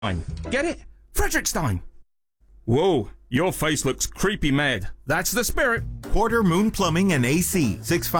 Get it? Frederickstein. Whoa, your face looks creepy mad. That's the spirit. Porter Moon Plumbing and AC,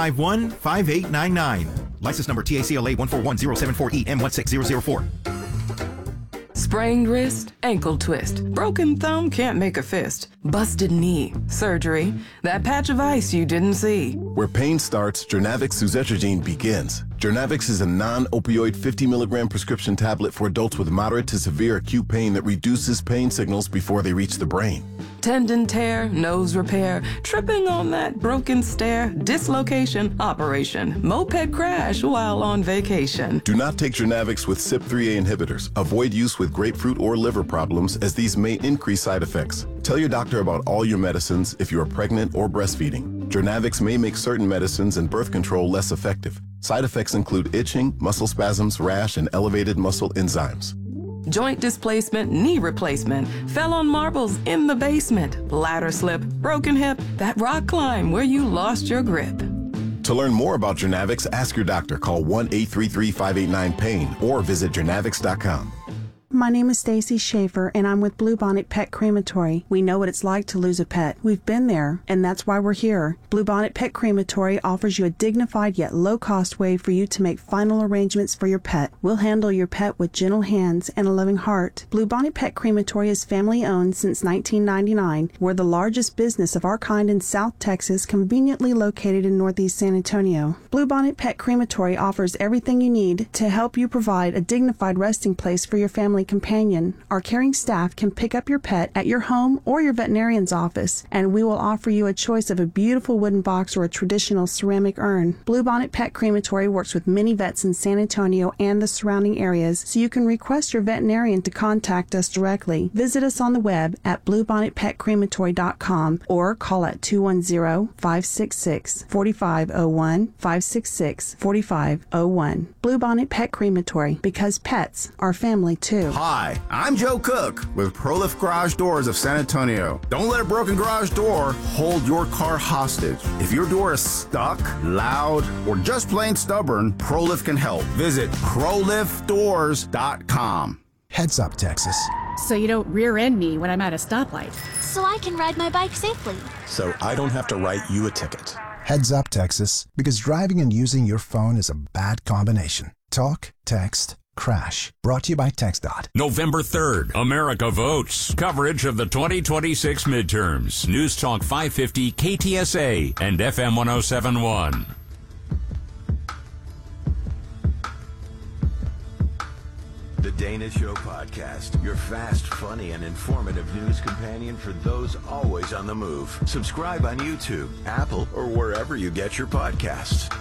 651-5899. License number TACLA 1410748M16004. Sprained wrist, ankle twist, broken thumb can't make a fist, busted knee, surgery, that patch of ice you didn't see. Where pain starts, Jernavix suzetrigine begins. Jernavix is a non-opioid 50 milligram prescription tablet for adults with moderate to severe acute pain that reduces pain signals before they reach the brain. Tendon tear, nose repair, tripping on that broken stair, dislocation, operation, moped crash while on vacation. Do not take Jernavix with CYP3A inhibitors. Avoid use with grapefruit or liver problems, as these may increase side effects. Tell your doctor about all your medicines if you are pregnant or breastfeeding. Jernavix may make certain medicines and birth control less effective. Side effects include itching, muscle spasms, rash, and elevated muscle enzymes. Joint displacement, knee replacement, fell on marbles in the basement, ladder slip, broken hip, that rock climb where you lost your grip. To learn more about Jernavix, ask your doctor. Call 1-833-589-PAIN or visit jernavix.com. My name is Stacy Schaefer, and I'm with Bluebonnet Pet Crematory. We know what it's like to lose a pet. We've been there, and that's why we're here. Bluebonnet Pet Crematory offers you a dignified yet low-cost way for you to make final arrangements for your pet. We'll handle your pet with gentle hands and a loving heart. Bluebonnet Pet Crematory is family-owned since 1999. We're the largest business of our kind in South Texas, conveniently located in Northeast San Antonio. Bluebonnet Pet Crematory offers everything you need to help you provide a dignified resting place for your family companion. Our caring staff can pick up your pet at your home or your veterinarian's office, and we will offer you a choice of a beautiful wooden box or a traditional ceramic urn. Bluebonnet Pet Crematory works with many vets in San Antonio and the surrounding areas, so you can request your veterinarian to contact us directly. Visit us on the web at bluebonnetpetcrematory.com or call at 210-566-4501, 566-4501. Bluebonnet Pet Crematory, because pets are family too. Hi, I'm Joe Cook with ProLift Garage Doors of San Antonio. Don't let a broken garage door hold your car hostage. If your door is stuck, loud, or just plain stubborn, ProLift can help. Visit ProLiftDoors.com. Heads up, Texas. So you don't rear end me when I'm at a stoplight. So I can ride my bike safely. So I don't have to write you a ticket. Heads up, Texas, because driving and using your phone is a bad combination. Talk, text, crash. Brought to you by TxDOT. November 3rd, America votes. Coverage of the 2026 midterms. News Talk 550 KTSA and FM 1071. The Dana Show Podcast, your fast, funny, and informative news companion for those always on the move. Subscribe on YouTube, Apple, or wherever you get your podcasts.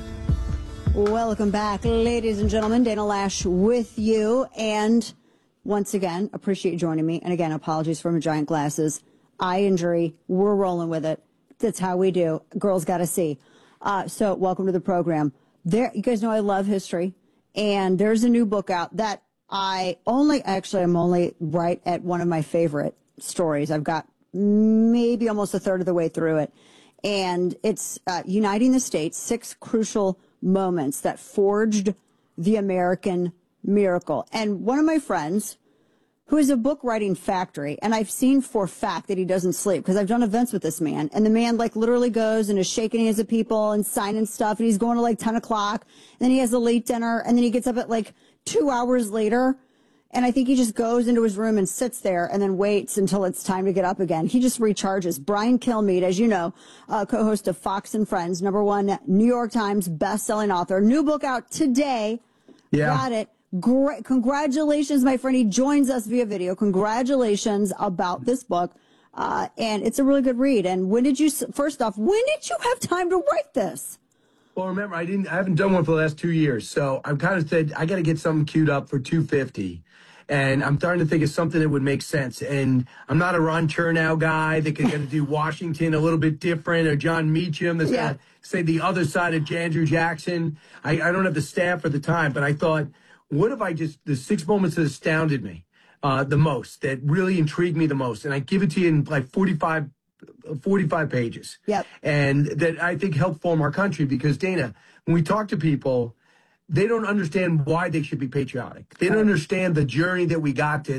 Welcome back, ladies and gentlemen. Dana Lash with you. And once again, appreciate you joining me. And again, apologies for my giant glasses. Eye injury. We're rolling with it. That's how we do. Girls got to see. So welcome to the program. You guys know I love history. And there's a new book out that I'm only right at one of my favorite stories. I've got maybe almost a third of the way through it. And it's Uniting the States, 6 Crucial Moments That Forged the American Miracle. And one of my friends, who is a book writing factory, and I've seen for a fact that he doesn't sleep because I've done events with this man, and the man literally goes and is shaking hands with people and signing stuff, and he's going to 10 o'clock, and then he has a late dinner, and then he gets up at 2 hours later, and I think he just goes into his room and sits there and then waits until it's time to get up again. He just recharges. Brian Kilmeade, as you know, co-host of Fox and Friends, #1 New York Times best-selling author. New book out today. Yeah. Got it. Great. Congratulations, my friend. He joins us via video. Congratulations about this book. And it's a really good read. And first off, when did you have time to write this? Well, remember, I haven't done one for the last 2 years. So I've kind of said, I got to get something queued up for 250. And I'm starting to think of something that would make sense. And I'm not a Ron Chernow guy that can do Washington a little bit different, or John Meacham that's going to say the other side of Andrew Jackson. I don't have the staff or the time, but I thought, what if the 6 moments that astounded me the most, that really intrigued me the most, and I give it to you in 45 pages. Yep. And that I think helped form our country. Because, Dana, when we talk to people, they don't understand why they should be patriotic. They don't understand the journey that we got to.